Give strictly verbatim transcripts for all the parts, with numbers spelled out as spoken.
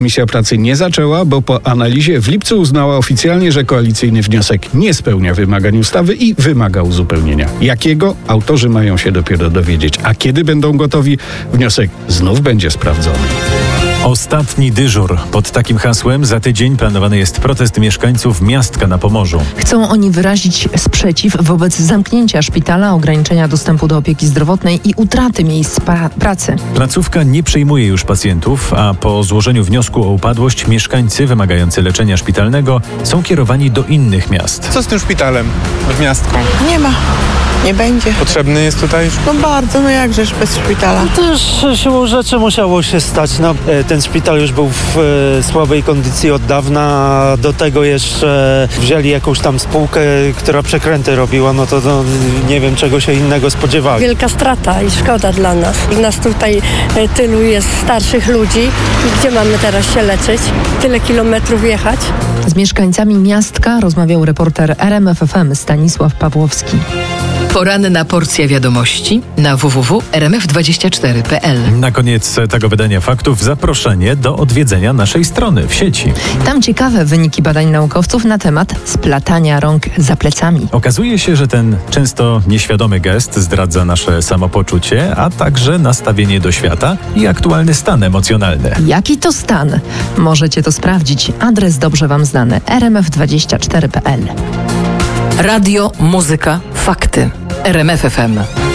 Komisja pracy nie zaczęła, bo po analizie w lipcu uznała oficjalnie, że koalicyjny wniosek nie spełnia wymagań ustawy i wymaga uzupełnienia. Jakiego? Autorzy mają się dopiero dowiedzieć. A kiedy będą gotowi? Wniosek znów będzie sprawdzony. Ostatni dyżur. Pod takim hasłem za tydzień planowany jest protest mieszkańców Miastka na Pomorzu. Chcą oni wyrazić sprzeciw wobec zamknięcia szpitala, ograniczenia dostępu do opieki zdrowotnej i utraty miejsc pra- pracy. Placówka nie przyjmuje już pacjentów, a po złożeniu wniosku o upadłość mieszkańcy wymagający leczenia szpitalnego są kierowani do innych miast. Co z tym szpitalem w Miastku? Nie ma. Nie będzie. Potrzebny jest tutaj? No bardzo, no jakżeż bez szpitala. Też siłą rzeczy musiało się stać. No, ten szpital już był w e, słabej kondycji od dawna. Do tego jeszcze wzięli jakąś tam spółkę, która przekręty robiła. No to no, nie wiem, czego się innego spodziewali. Wielka strata i szkoda dla nas. I nas tutaj e, tylu jest starszych ludzi. I gdzie mamy teraz się leczyć? Tyle kilometrów jechać? Z mieszkańcami Miastka rozmawiał reporter R M F F M Stanisław Pawłowski. Poranna porcja wiadomości na w w w kropka r m f dwadzieścia cztery kropka p l. Na koniec tego wydania faktów zaproszenie do odwiedzenia naszej strony w sieci. Tam ciekawe wyniki badań naukowców na temat splatania rąk za plecami. Okazuje się, że ten często nieświadomy gest zdradza nasze samopoczucie, a także nastawienie do świata i aktualny stan emocjonalny. Jaki to stan? Możecie to sprawdzić. Adres dobrze wam znany r m f dwadzieścia cztery kropka p l. Radio, muzyka, fakty. R M F F M.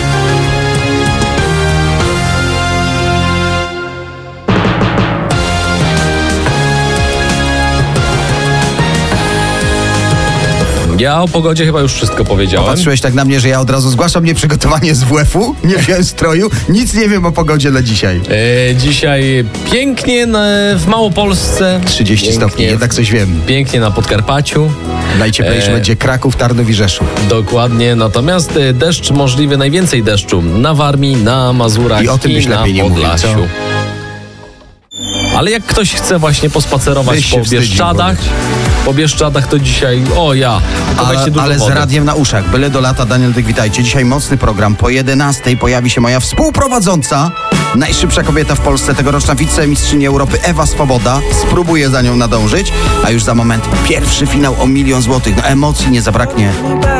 Ja o pogodzie chyba już wszystko powiedziałem. Patrzyłeś tak na mnie, że ja od razu zgłaszam nieprzygotowanie z W F u, nie wziąłem stroju, nic nie wiem o pogodzie na dzisiaj. E, dzisiaj pięknie na, w Małopolsce. trzydzieści pięknie, stopni, jednak coś wiem. Pięknie na Podkarpaciu. Najcieplejszy e, będzie Kraków, Tarnów i Rzeszów. Dokładnie, natomiast deszcz możliwy, najwięcej deszczu na Warmii, na Mazurach i, o tym i byś na lepiej nie Podlasiu. mówił, Ale jak ktoś chce właśnie pospacerować Weź się po Bieszczadach, po Bieszczadach to dzisiaj, o ja, Ale, dużo ale z wody. radiem na uszach, byle do lata. Daniel Dyk, witajcie. Dzisiaj mocny program. Po jedenastej pojawi się moja współprowadząca, najszybsza kobieta w Polsce, tegoroczna wicemistrzyni Europy Ewa Swoboda. Spróbuję za nią nadążyć, a już za moment pierwszy finał o milion złotych. No emocji nie zabraknie.